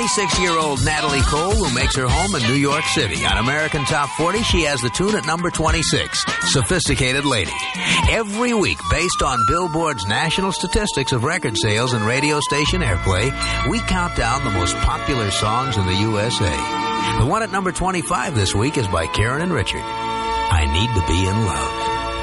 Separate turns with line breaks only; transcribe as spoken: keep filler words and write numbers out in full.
twenty-six-year-old Natalie Cole, who makes her home in New York City. On American Top forty, she has the tune at number twenty-six, Sophisticated Lady. Every week, based on Billboard's national statistics of record sales and radio station airplay, we count down the most popular songs in the U S A. The one at number twenty-five this week is by Karen and Richard. I Need to Be in Love.